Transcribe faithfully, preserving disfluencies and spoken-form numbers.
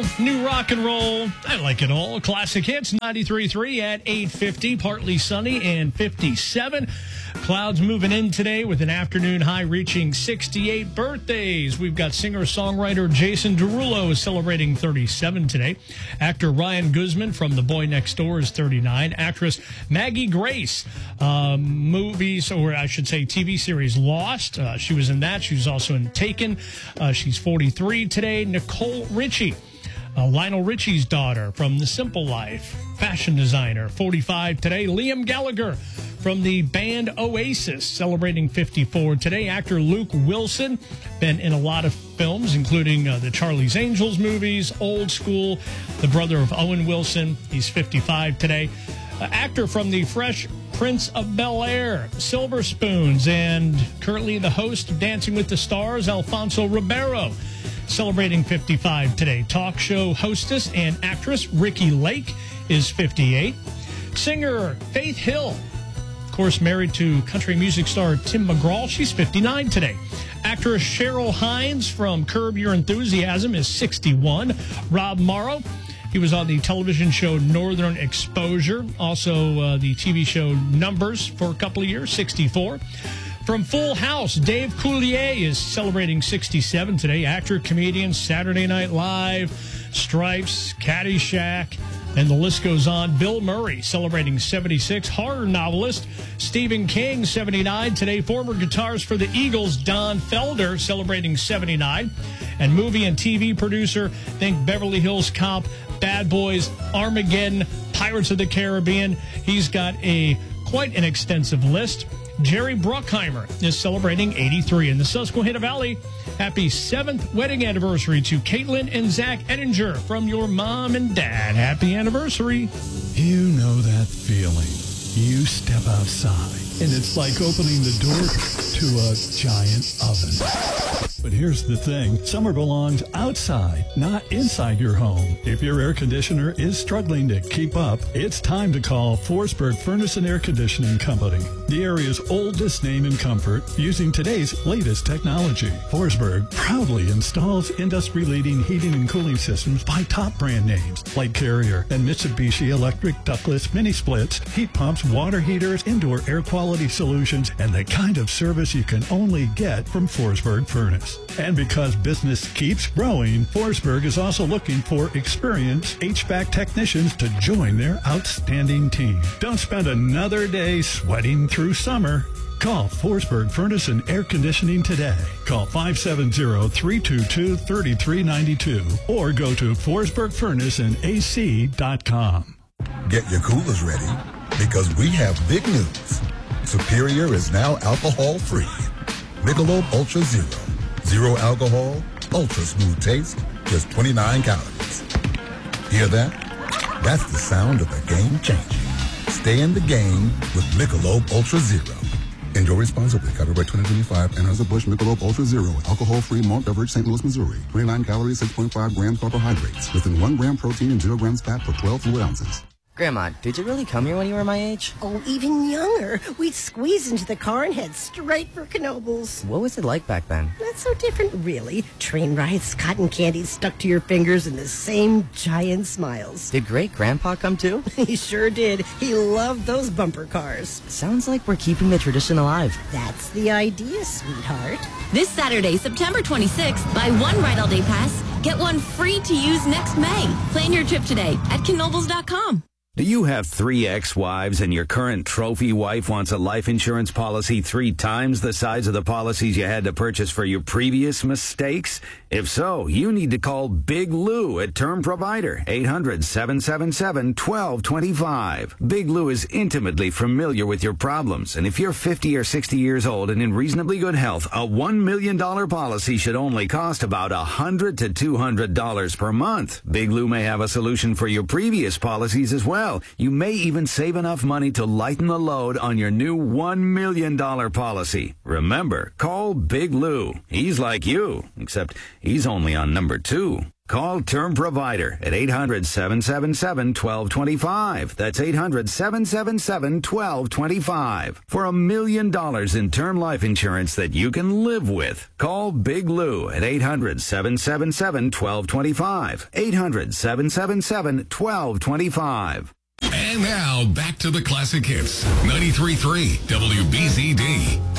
soul, new rock and roll. I like it all. Classic hits, ninety-three point three at eight fifty, partly sunny and fifty-seven. Clouds moving in today with an afternoon high reaching sixty-eight. Birthdays. We've got singer-songwriter Jason Derulo celebrating thirty-seven today. Actor Ryan Guzman from The Boy Next Door is thirty-nine. Actress Maggie Grace, um, movies, or I should say T V series Lost. Uh, she was in that. She was also in Taken. Uh, she's forty-three today. Nicole Richie, uh, Lionel Richie's daughter from The Simple Life. Fashion designer, forty-five today. Liam Gallagher from the band Oasis, celebrating fifty-four today. Actor Luke Wilson, been in a lot of films, including uh, the Charlie's Angels movies, Old School, the brother of Owen Wilson. He's fifty-five today. Uh, actor from the Fresh Prince of Bel-Air, Silver Spoons, and currently the host of Dancing with the Stars, Alfonso Ribeiro, celebrating fifty-five today. Talk show hostess and actress Ricky Lake is fifty-eight. Singer Faith Hill, of course, married to country music star Tim McGraw. She's fifty-nine today. Actress Cheryl Hines from Curb Your Enthusiasm is sixty-one. Rob Morrow, he was on the television show Northern Exposure, also uh, the T V show Numbers for a couple of years, sixty-four. From Full House, Dave Coulier is celebrating sixty-seven today. Actor, comedian, Saturday Night Live, Stripes, Caddyshack, and the list goes on. Bill Murray celebrating seventy-six. Horror novelist Stephen King, seventy-nine today. Former guitarist for the Eagles, Don Felder, celebrating seventy-nine. And movie and T V producer, think Beverly Hills Cop, Bad Boys, Armageddon, Pirates of the Caribbean. He's got a quite an extensive list. Jerry Bruckheimer is celebrating eighty-three. In the Susquehanna Valley, happy seventh wedding anniversary to Caitlin and Zach Ettinger from your mom and dad. Happy anniversary. You know that feeling. You step outside, and it's like opening the door to a giant oven. But here's the thing. Summer belongs outside, not inside your home. If your air conditioner is struggling to keep up, it's time to call Forsberg Furnace and Air Conditioning Company, the area's oldest name in comfort, using today's latest technology. Forsberg proudly installs industry-leading heating and cooling systems by top brand names like Carrier and Mitsubishi Electric ductless mini splits, heat pumps, water heaters, indoor air quality solutions, and the kind of service you can only get from Forsberg Furnace. And because business keeps growing, Forsberg is also looking for experienced H V A C technicians to join their outstanding team. Don't spend another day sweating through summer. Call Forsberg Furnace and Air Conditioning today. Call five seven zero, three two two, three three nine two or go to forsberg furnace and a c dot com. Get your coolers ready because we have big news. Superior is now alcohol-free. Michelob Ultra Zero. Zero alcohol, ultra smooth taste, just twenty-nine calories. Hear that? That's the sound of a game changer. Stay in the game with Michelob Ultra Zero. Enjoy responsibly. Copyright twenty twenty-five. Anheuser-Busch Michelob Ultra Zero. Alcohol-free malt beverage, Saint Louis, Missouri. twenty-nine calories, six point five grams carbohydrates. Within one gram protein and zero grams fat per twelve fluid ounces. Grandma, did you really come here when you were my age? Oh, even younger. We'd squeeze into the car and head straight for Knoebels. What was it like back then? Not so different, really. Train rides, cotton candy stuck to your fingers, and the same giant smiles. Did great-grandpa come too? He sure did. He loved those bumper cars. Sounds like we're keeping the tradition alive. That's the idea, sweetheart. This Saturday, September twenty-sixth, buy one Ride All Day Pass, get one free to use next May. Plan your trip today at Knoebels dot com. Do you have three ex-wives and your current trophy wife wants a life insurance policy three times the size of the policies you had to purchase for your previous mistakes? If so, you need to call Big Lou at Term Provider, eight hundred, seven seven seven, one two two five. Big Lou is intimately familiar with your problems, and if you're fifty or sixty years old and in reasonably good health, a one million dollars policy should only cost about one hundred to two hundred dollars per month. Big Lou may have a solution for your previous policies as well. You may even save enough money to lighten the load on your new one million dollars policy. Remember, call Big Lou. He's like you, except he's only on number two. Call Term Provider at eight hundred, seven seven seven, one two two five. That's eight hundred, seven seven seven, one two two five. For a million dollars in term life insurance that you can live with. Call Big Lou at eight hundred, seven seven seven, one two two five. eight hundred, seven seven seven, one two two five. And now, back to the Classic Hits. ninety-three point three W B Z D.